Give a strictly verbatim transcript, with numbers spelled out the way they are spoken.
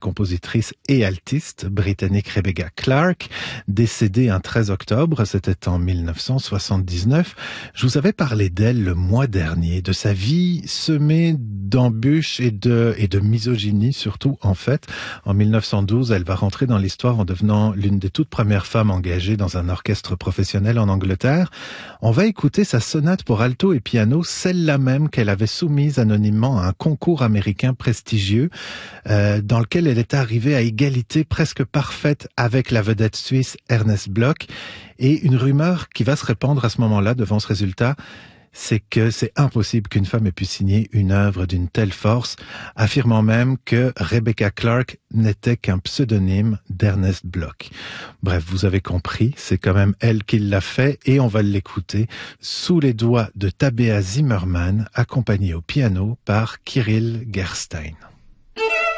compositrice et altiste britannique Rebecca Clark, décédée un treize octobre, c'était en mille neuf cent soixante-dix-neuf. Je vous avais parlé d'elle le mois dernier, de sa vie semée d'embûches et de, et de misogynie surtout, en fait. En mille neuf cent douze, elle va rentrer dans l'histoire en devenant l'une des toutes premières femmes engagées dans un orchestre professionnel en Angleterre. On va écouter sa sonate pour alto et piano, celle-là même qu'elle avait soumise anonymement à un concours américain prestigieux, euh, dans lequel elle est arrivée à égalité presque parfaite avec la vedette suisse Ernest Bloch. Et une rumeur qui va se répandre à ce moment-là devant ce résultat, c'est que c'est impossible qu'une femme ait pu signer une œuvre d'une telle force, affirmant même que Rebecca Clark n'était qu'un pseudonyme d'Ernest Bloch. Bref, vous avez compris, c'est quand même elle qui l'a fait et on va l'écouter sous les doigts de Tabea Zimmerman, accompagnée au piano par Kirill Gerstein.